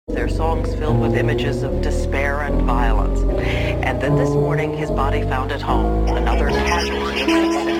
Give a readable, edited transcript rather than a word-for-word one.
Their songs filled with images of despair and violence. And then this morning, his body found at home, another casualty of success.